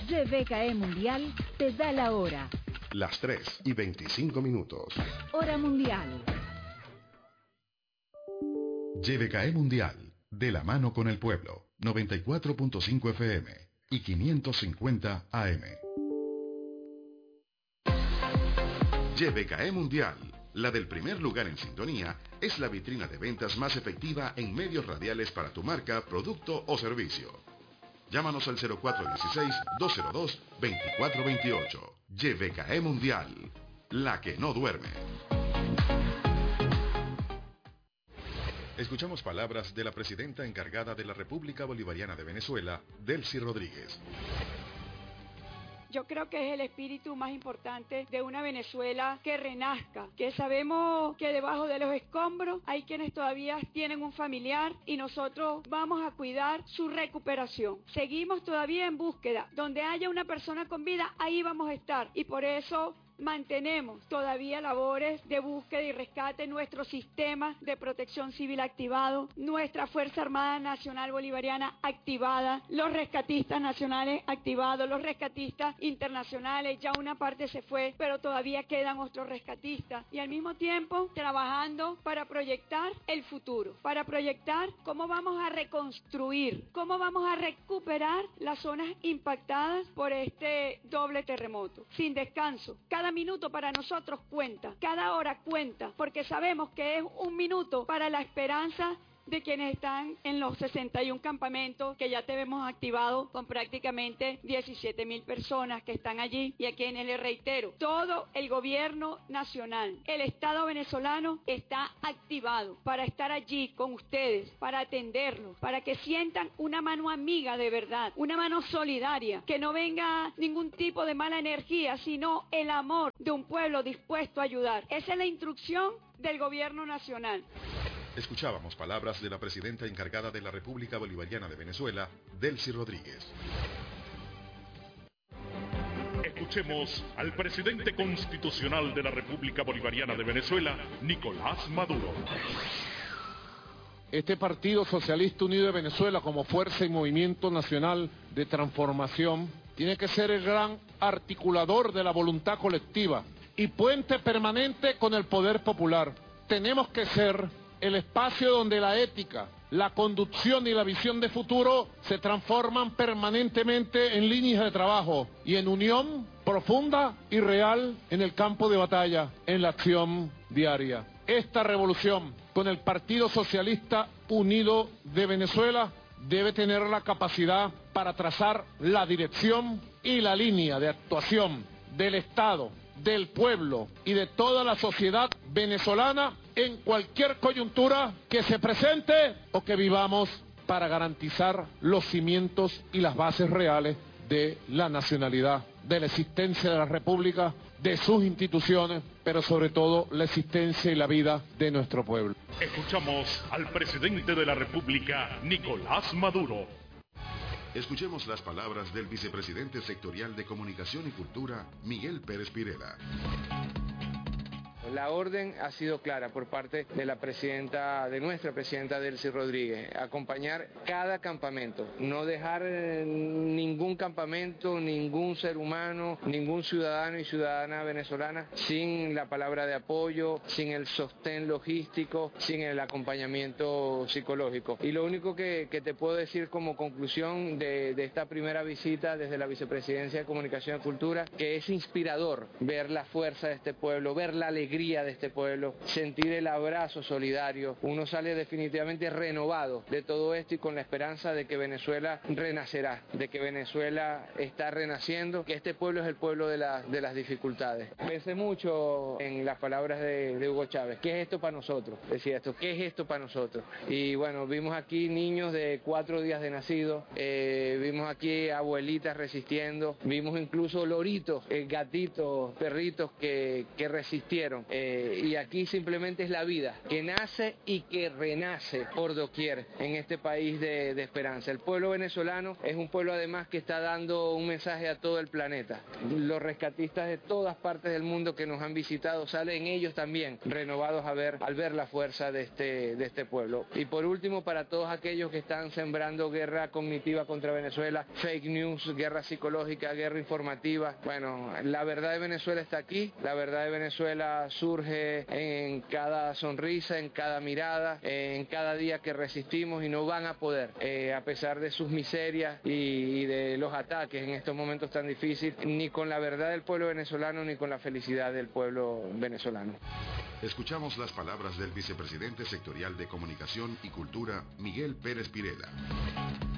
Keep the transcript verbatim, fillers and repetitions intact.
Y V K E Mundial te da la hora. Las tres y veinticinco minutos. Hora mundial. Y V K E Mundial, de la mano con el pueblo. noventa y cuatro punto cinco F M y quinientos cincuenta A M. Y V K E Mundial, la del primer lugar en sintonía, es la vitrina de ventas más efectiva en medios radiales para tu marca, producto o servicio. Llámanos al cero cuatro uno seis, dos cero dos, dos cuatro dos ocho. Y V K E Mundial, la que no duerme. Escuchamos palabras de la presidenta encargada de la República Bolivariana de Venezuela, Delcy Rodríguez. Yo creo que es el espíritu más importante de una Venezuela que renazca, que sabemos que debajo de los escombros hay quienes todavía tienen un familiar y nosotros vamos a cuidar su recuperación. Seguimos todavía en búsqueda. Donde haya una persona con vida, ahí vamos a estar. Y por eso mantenemos todavía labores de búsqueda y rescate, nuestro sistema de protección civil activado, nuestra Fuerza Armada Nacional Bolivariana activada, los rescatistas nacionales activados, los rescatistas internacionales, ya una parte se fue, pero todavía quedan otros rescatistas, y al mismo tiempo trabajando para proyectar el futuro, para proyectar cómo vamos a reconstruir, cómo vamos a recuperar las zonas impactadas por este doble terremoto, sin descanso. Cada Cada minuto para nosotros cuenta, cada hora cuenta, porque sabemos que es un minuto para la esperanza de quienes están en los sesenta y un campamentos que ya tenemos activados con prácticamente diecisiete mil personas que están allí, y a quienes les reitero, todo el gobierno nacional, el Estado venezolano está activado para estar allí con ustedes, para atenderlos, para que sientan una mano amiga de verdad, una mano solidaria, que no venga ningún tipo de mala energía, sino el amor de un pueblo dispuesto a ayudar. Esa es la instrucción del gobierno nacional. Escuchábamos palabras de la presidenta encargada de la República Bolivariana de Venezuela, Delcy Rodríguez. Escuchemos al presidente constitucional de la República Bolivariana de Venezuela, Nicolás Maduro. Este Partido Socialista Unido de Venezuela, como fuerza y movimiento nacional de transformación, tiene que ser el gran articulador de la voluntad colectiva y puente permanente con el poder popular. Tenemos que ser el espacio donde la ética, la conducción y la visión de futuro se transforman permanentemente en líneas de trabajo y en unión profunda y real en el campo de batalla, en la acción diaria. Esta revolución con el Partido Socialista Unido de Venezuela debe tener la capacidad para trazar la dirección y la línea de actuación del Estado, del pueblo y de toda la sociedad venezolana en cualquier coyuntura que se presente o que vivamos, para garantizar los cimientos y las bases reales de la nacionalidad, de la existencia de la República, de sus instituciones, pero sobre todo la existencia y la vida de nuestro pueblo. Escuchamos al presidente de la República, Nicolás Maduro. Escuchemos las palabras del vicepresidente sectorial de Comunicación y Cultura, Miguel Pérez Pirela. La orden ha sido clara por parte de la presidenta, de nuestra presidenta Delcy Rodríguez, acompañar cada campamento, no dejar ningún campamento, ningún ser humano, ningún ciudadano y ciudadana venezolana sin la palabra de apoyo, sin el sostén logístico, sin el acompañamiento psicológico. Y lo único que, que te puedo decir como conclusión de, de esta primera visita desde la Vicepresidencia de Comunicación y Cultura, que es inspirador ver la fuerza de este pueblo, ver la alegría de este pueblo, sentir el abrazo solidario. Uno sale definitivamente renovado de todo esto y con la esperanza de que Venezuela renacerá, de que Venezuela está renaciendo, que este pueblo es el pueblo de, la, de las dificultades. Pensé mucho en las palabras de, de Hugo Chávez. ¿Qué es esto para nosotros? Decía esto, ¿qué es esto para nosotros? Y bueno, vimos aquí niños de cuatro días de nacido, eh, vimos aquí abuelitas resistiendo, vimos incluso loritos, eh, gatitos, perritos que, que resistieron. no. Eh, y aquí simplemente es la vida, que nace y que renace por doquier en este país de, de esperanza. El pueblo venezolano es un pueblo además que está dando un mensaje a todo el planeta. Los rescatistas de todas partes del mundo que nos han visitado salen ellos también renovados a ver, al ver la fuerza de este, de este pueblo. Y por último, para todos aquellos que están sembrando guerra cognitiva contra Venezuela, fake news, guerra psicológica, guerra informativa, bueno, la verdad de Venezuela está aquí, la verdad de Venezuela surge en cada sonrisa, en cada mirada, en cada día que resistimos y no van a poder, eh, a pesar de sus miserias y, y de los ataques en estos momentos tan difíciles, ni con la verdad del pueblo venezolano ni con la felicidad del pueblo venezolano. Escuchamos las palabras del vicepresidente sectorial de Comunicación y Cultura, Miguel Pérez Pirela.